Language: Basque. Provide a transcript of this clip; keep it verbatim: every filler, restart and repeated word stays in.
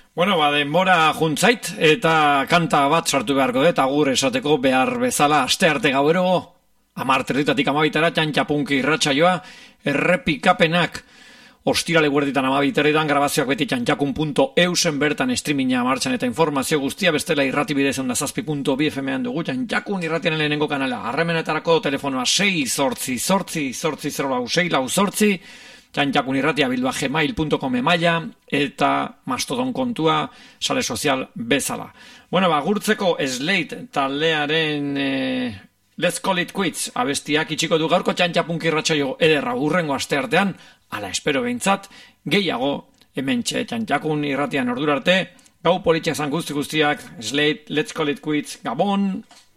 Bueno, ba, denbora juntzait eta kanta bat sartu beharko dut, agur esateko behar bezala aste arte gauero, amar terditatik amabitara, txantxapunki irratsaioa, errepikapenak, ostirale guerditan amabiteretan, grabazioak beti txantxakun punto eusen bertan streaminga martxan eta informazio guztia, bestela irrati bidez onda zazpi punto bi F M-an dugu, txantxakun irratian lehenengo kanala, harremenetarako telefonoa sei zortzi, zortzi, zortzi, zero lau, sei lau, zortzi, txantxakun irratia bildua gmail punto com emaila eta mastodon kontua sare sozial bezala. Bueno, ba, gurtzeko Slate taldearen eh, Let's Call It Quits abestiak itxiko du gaurko txantxapunk irratsaio ederra urrengo aste artean, ala espero behintzat, gehiago hementxe txantxakun irratian ordura arte, gau politxea zan guzti guztiak, Slate, Let's Call It Quits, Gabon!